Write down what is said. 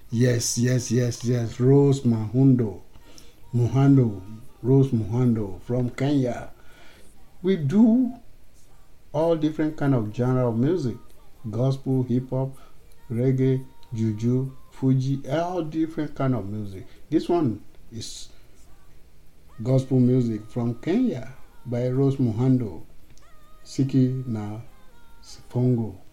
Yes, yes, yes, yes. Rose Rose Muhando from Kenya. We do all different kind of genre of music: gospel, hip hop, reggae, juju, Fuji, all different kind of music. This one is gospel music from Kenya by Rose Muhando, Siki na Sifongo.